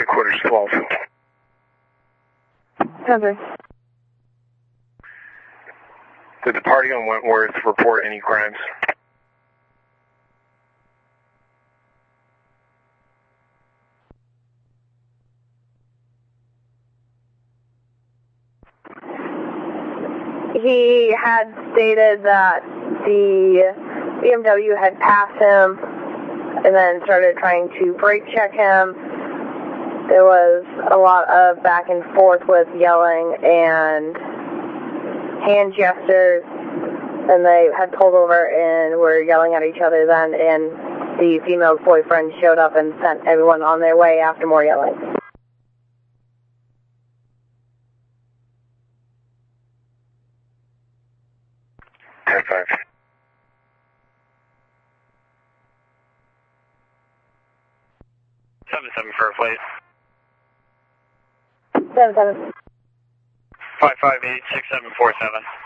Headquarters 12. Copy. Did the party on Wentworth report any crimes? He had stated that the BMW had passed him and then started trying to brake check him. There was a lot of back and forth with yelling and hand gestures, and they had pulled over and were yelling at each other then, and the female's boyfriend showed up and sent everyone on their way after more yelling. 10-5. For a plate. 7-7. 558-6747.